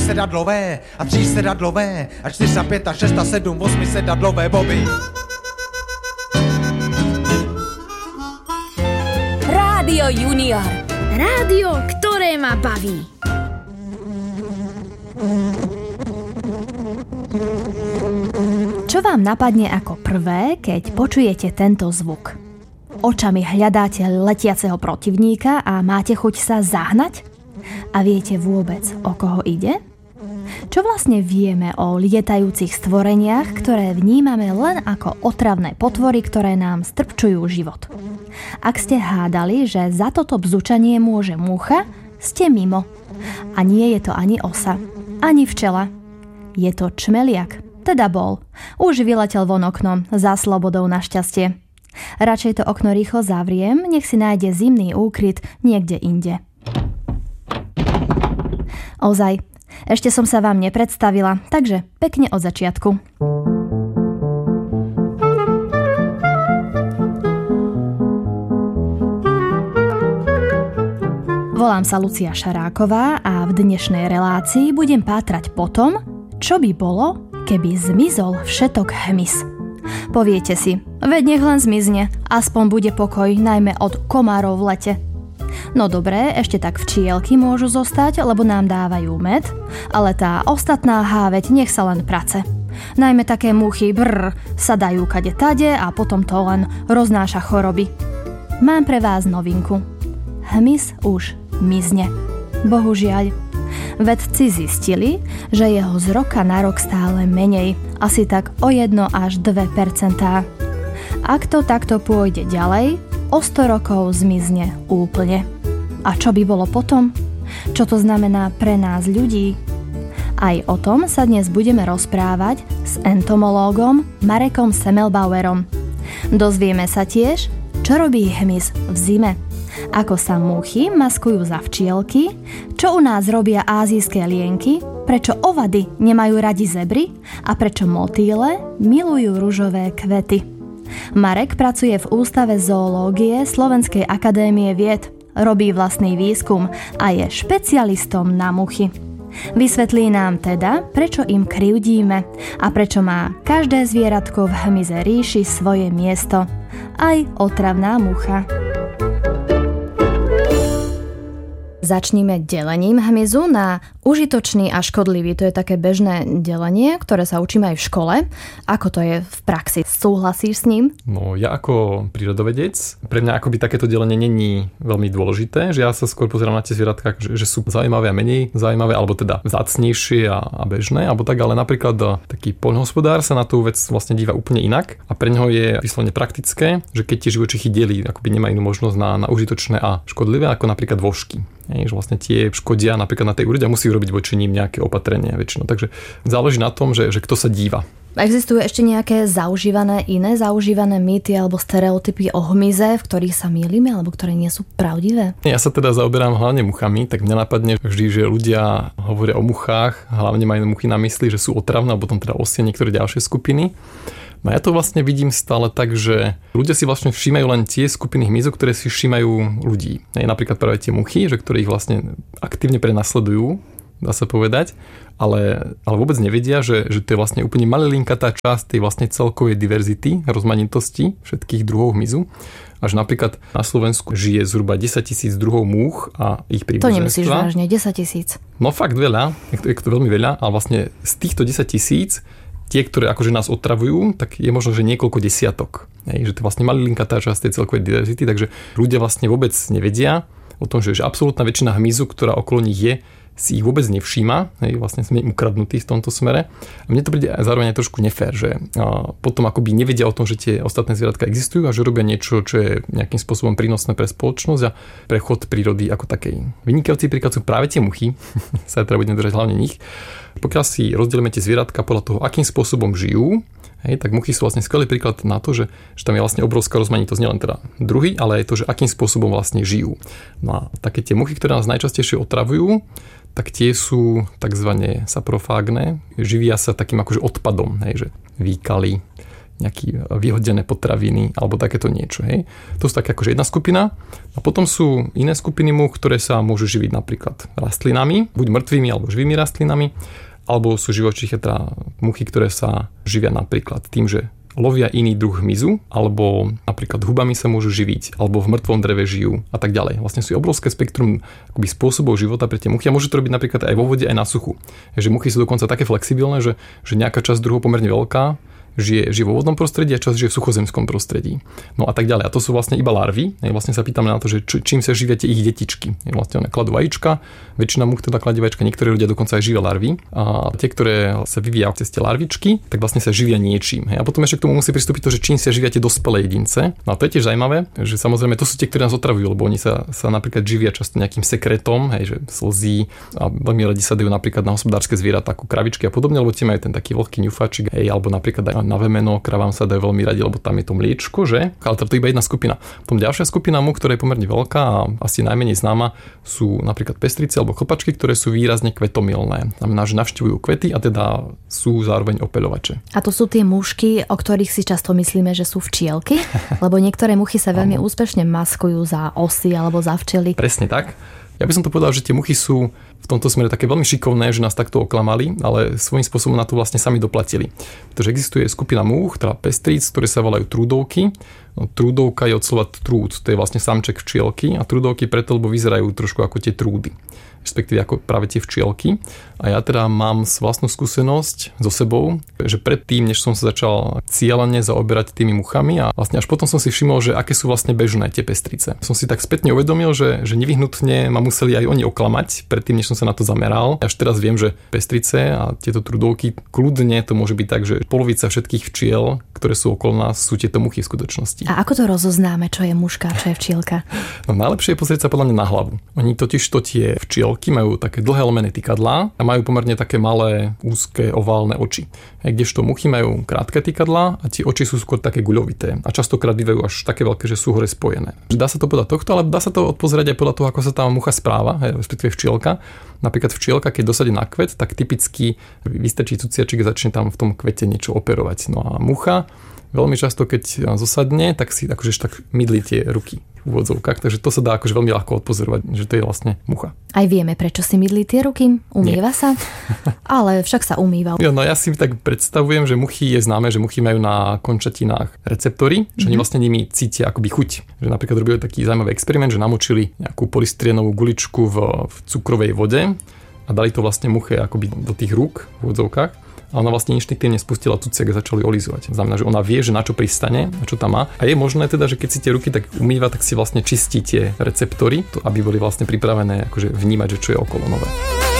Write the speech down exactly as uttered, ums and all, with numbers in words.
sedadlové a tří sedadlové a čtyř a pět a šest a sedm, osmi sedadlové boby. Rádio Junior. Rádio, ktoré ma baví. Čo vám napadne ako prvé, keď počujete tento zvuk? Očami hľadáte letiaceho protivníka a máte chuť sa zahnať? A viete vôbec, o koho ide? Čo vlastne vieme o lietajúcich stvoreniach, ktoré vnímame len ako otravné potvory, ktoré nám strpčujú život? Ak ste hádali, že za toto bzučanie môže múcha, ste mimo. A nie je to ani osa, ani včela. Je to čmeliak, teda bol. Už vyletel von oknom, za slobodou našťastie. Radšej to okno rýchlo zavriem, nech si nájde zimný úkryt niekde inde. Ozaj, ešte som sa vám nepredstavila, takže pekne od začiatku. Volám sa Lucia Šaráková a v dnešnej relácii budem pátrať po tom, čo by bolo, keby zmizol všetok hmyz. Poviete si, veď nech len zmizne, aspoň bude pokoj, najmä od komárov v lete. No dobré, ešte tak včielky môžu zostať, lebo nám dávajú med, ale tá ostatná háveť nech sa len prace. Najmä také muchy brr sa dajú kade tade a potom to len roznáša choroby. Mám pre vás novinku. Hmyz už mizne. Bohužiaľ. Vedci zistili, že jeho z roka na rok stále menej, asi tak o jedno až dve percentá. Ak to takto pôjde ďalej, o sto rokov zmizne úplne. A čo by bolo potom? Čo to znamená pre nás ľudí? Aj o tom sa dnes budeme rozprávať s entomológom Marekom Semmelbauerom. Dozvieme sa tiež, čo robí hmyz v zime, ako sa múchy maskujú za včielky, čo u nás robia ázijské lienky, prečo ovady nemajú radi zebry a prečo motýle milujú ružové kvety. Marek pracuje v Ústave zoológie Slovenskej akadémie vied, robí vlastný výskum a je špecialistom na muchy. Vysvetlí nám teda, prečo im krivdíme a prečo má každé zvieratko v hmyze ríši svoje miesto, aj otravná mucha. Začníme delením hmyzu na užitočný a škodlivý. To je také bežné delenie, ktoré sa učíme aj v škole. Ako to je v praxi? Súhlasíš s ním? No ja ako prírodovedec, pre mňa akoby takéto delenie není veľmi dôležité, že ja sa skôr pozerám na tie zvieratka, že, že sú zaujímavé a menej zaujímavé, alebo teda vzácnejšie a, a bežné, alebo tak, ale napríklad taký poľnohospodár sa na tú vec vlastne díva úplne inak a pre neho je vyslovene praktické, že keď tie živočichy delí, akoby nemá inú možnosť na, na užitočné a škodlivé, ako napríklad vožky. Že vlastne tie škodia napríklad na tej úrode a musí robiť voči ním nejaké opatrenia väčšinou. Takže záleží na tom, že, že kto sa díva. Existujú ešte nejaké zaužívané, iné zaužívané mýty alebo stereotypy o hmyze, v ktorých sa mýlime alebo ktoré nie sú pravdivé? Ja sa teda zaoberám hlavne muchami, tak mňa napadne vždy, že ľudia hovoria o muchách, hlavne majú muchy na mysli, že sú otravné, alebo potom teda osie niektoré ďalšie skupiny. No ja to vlastne vidím stále tak, že ľudia si vlastne všímajú len tie skupiny hmyzu, ktoré si všímajú ľudí. Je napríklad práve tie muchy, že ktoré ich vlastne aktívne prenasledujú, dá sa povedať, ale, ale vôbec nevedia, že, že to je vlastne úplne malilinkatá časť tej vlastne celkovej diverzity, rozmanitosti všetkých druhov hmyzu. Až napríklad na Slovensku žije zhruba desaťtisíc druhov múch a ich príbuzenstva. To nemyslíš vážne, desaťtisíc? No fakt veľa, je to, je to veľmi veľa, ale vlastne z týchto desaťtisíc tie, ktoré akože nás otravujú, tak je možno, že niekoľko desiatok. Hej, že to je vlastne malilinká tá časť tej celkovej diverzity, takže ľudia vlastne vôbec nevedia o tom, že, že absolútna väčšina hmyzu, ktorá okolo nich je, si ich vôbec nevšíma, hej, vlastne sme im ukradnutí v tomto smere. A mne to príde zároveň aj trošku nefér, že potom akoby nevedia o tom, že tie ostatné zvieratka existujú a že robia niečo, čo je nejakým spôsobom prínosné pre spoločnosť a pre chod prírody ako takej. Vynikajúci príklad sú práve tie muchy, sa teda budeme držať hlavne nich. Pokiaľ si rozdelíme tie zvieratka podľa toho, akým spôsobom žijú, hej, tak muchy sú vlastne skvelý príklad na to, že, že tam je vlastne obrovská rozmanitosť, nielen teda druhy, ale aj to, že akým spôsobom vlastne žijú. No a také tie muchy, ktoré nás najčastejšie otravujú, tak tie sú takzvané saprofágne, živia sa takým akože odpadom, hej, že výkaly, nejaké vyhodené potraviny alebo takéto niečo. Hej. To sú také akože jedna skupina. A potom sú iné skupiny múch, ktoré sa môžu živiť napríklad rastlinami, buď mŕtvými alebo živými rastlinami, alebo sú živočíchy, teda muchy, ktoré sa živia napríklad tým, že lovia iný druh hmyzu, alebo napríklad hubami sa môžu živiť, alebo v mŕtvom dreve žijú a tak ďalej. Vlastne sú obrovské spektrum akoby spôsobov života pre tie muchy a môžu to robiť napríklad aj vo vode, aj na suchu. Takže muchy sú dokonca také flexibilné, že, že nejaká časť druhov pomerne veľká žije, žije vo vodnom prostredí a časť žije v suchozemskom prostredí. No a tak ďalej. A to sú vlastne iba larvy. Vlastne sa pýtame na to, že či, čím sa živia tie ich detičky. Vlastne one kladú vajíčka, väčšina múch teda kladie vajíčka, niektorí ľudia dokonca aj živia larvy. A tie, ktoré sa vyvíjajú cez tie larvičky, tak vlastne sa živia niečím. A potom ešte k tomu musí pristúpiť to, že čím sa živia tie dospelé jedince. No a to je tiež zaujímavé, že samozrejme to sú tie, ktoré nás otravujú, lebo oni sa, sa napríklad živia často nejakým sekretom, hej, že slzí a veľmi radi sa dajú napríklad na hospodárske zvieratá ako kravičky a podobne, lebo tie majú ten taký vlhký ňufačik, hej, alebo napríklad aj na vemeno kravám sa dajú veľmi radi, lebo tam je to mliečko, že? Ale to je iba jedna skupina. Potom ďalšia skupina múch, ktorá je pomerne veľká a asi najmenej známa, sú napríklad pestrice alebo chlpačky, ktoré sú výrazne kvetomilné. Znamená, že navštevujú kvety a teda sú zároveň opeľovače. A to sú tie mušky, o ktorých si často myslíme, že sú včielky, lebo niektoré muchy sa veľmi úspešne maskujú za osy alebo za včely. Presne tak. Ja by som to povedal, že tie muchy sú v tomto smere také veľmi šikovné, že nás takto oklamali, ale svojím spôsobom na to vlastne sami doplatili. Pretože existuje skupina múch, teda pestríc, ktoré sa volajú trúdovky. No, trúdovka je od slova trúd, to je vlastne samček včielky a trúdovky preto, lebo vyzerajú trošku ako tie trúdy, respektíve ako práve tie včielky. A ja teda mám vlastnú skúsenosť so sebou, že predtým, než som sa začal cieľene zaoberať tými muchami a vlastne až potom som si všimol, že aké sú vlastne bežné tie pestrice. Som si tak spätne uvedomil, že, že nevyhnutne ma museli aj oni oklamať predtým, než som sa na to zameral. Až teraz viem, že pestrice a tieto trúdovky, kľudne to môže byť tak, že polovica všetkých včiel, ktoré sú okolo nás, sú tieto muchy v skutočnosti. A ako to rozoznáme, čo je muška, čo je včielka? No najlepšie je pozrieť sa podľa mňa na hlavu. Oni totiž to tie včielky majú také dlhé lomené tykadlá a majú pomerne také malé, úzke, oválne oči. Kdežto muchy majú krátke tykadlá a tie oči sú skôr také guľovité a častokrát bývajú až také veľké, že sú hore spojené. Dá sa to podľa tohto, ale dá sa to odpozerať aj podľa toho, ako sa tá mucha správa, respektíve včielka. Napríklad včielka, keď dosadí na kvet, tak typicky vystrčí cuciačik a začne tam v tom kvete niečo operovať. No a mucha veľmi často, keď zosadne, tak si akože tak mydlí tie ruky v úvodzovkách, takže to sa dá akože veľmi ľahko odpozorovať, že to je vlastne mucha. Aj vieme, prečo si mydlí tie ruky? Umýva Nie. sa? Ale však sa umýva. Jo, no ja si tak predstavujem, že muchy je známe, že muchy majú na končatinách receptory, že mm-hmm. oni vlastne nimi cítia akoby chuť. Že napríklad robili taký zaujímavý experiment, že namočili nejakú polystyrenovú guličku v, v cukrovej vode a dali to vlastne muche akoby do tých rúk v úvodzovkách. A ona vlastne inštinktívne spustila cuciak a začali olizovať. Znamená, že ona vie, že na čo pristane a čo tam má. A je možné teda, že keď si tie ruky tak umýva, tak si vlastne čistí tie receptory, aby boli vlastne pripravené akože vnímať, že čo je okolo nové.